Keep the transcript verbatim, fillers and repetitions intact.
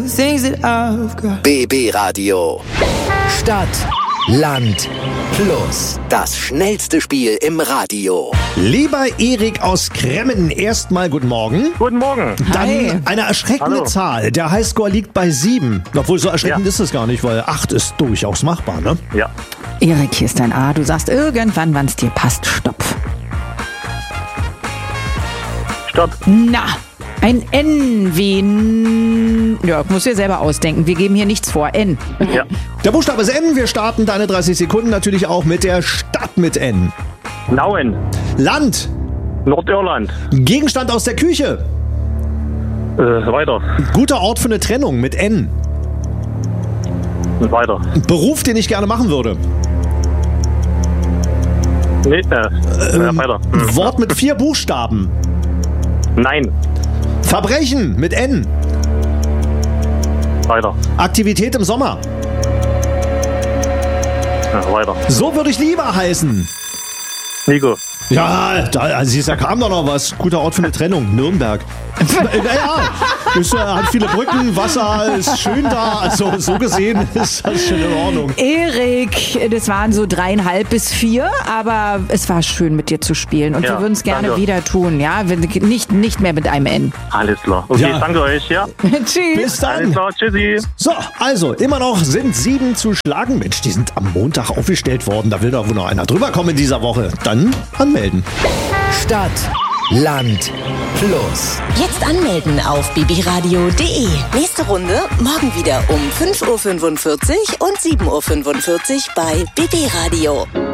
B B Radio. Stadt, Land, Plus. Das schnellste Spiel im Radio. Lieber Erik aus Kremmen, erstmal guten Morgen. Guten Morgen. Dann Hi. eine erschreckende Hallo. Zahl. Der Highscore liegt bei sieben. Obwohl, so erschreckend Ja. ist es gar nicht, weil acht ist durchaus machbar, ne? Ja. Erik, hier ist dein A. Du sagst irgendwann, wann es dir passt. Stopp. Stopp. Na, ein N wie... N- Ja, musst dir selber ausdenken. Wir geben hier nichts vor. N. Ja. Der Buchstabe ist N. Wir starten deine dreißig Sekunden natürlich auch mit der Stadt mit N. Nauen. Land. Nordirland. Gegenstand aus der Küche. Äh, weiter. Guter Ort für eine Trennung mit N. Und weiter. Beruf, den ich gerne machen würde. Nee, äh, ja, weiter. Hm. Wort mit vier Buchstaben. Nein. Verbrechen mit N. Weiter. Aktivität im Sommer. Ja, weiter. So würde ich lieber heißen. Nico. Ja, da, also siehst du, da kam doch noch was. Guter Ort für eine Trennung. Nürnberg. Naja, ist, äh, hat viele Brücken, Wasser, ist schön da. Also so gesehen ist das schon in Ordnung. Erik, das waren so dreieinhalb bis vier, aber es war schön mit dir zu spielen und Ja, wir würden es gerne danke. wieder tun, ja? Wenn- Nicht, nicht mehr mit einem N. Alles klar. Okay, Ja. danke euch, ja. Tschüss. Bis Alles dann. klar, tschüssi. So, also immer noch sind sieben zu schlagen. Mensch, die sind am Montag aufgestellt worden. Da will doch wohl noch einer drüber kommen in dieser Woche. Dann anmelden. Stadt, Land, Plus. Jetzt anmelden auf b b radio punkt d e. Nächste Runde morgen wieder um fünf Uhr fünfundvierzig und sieben Uhr fünfundvierzig bei B B Radio.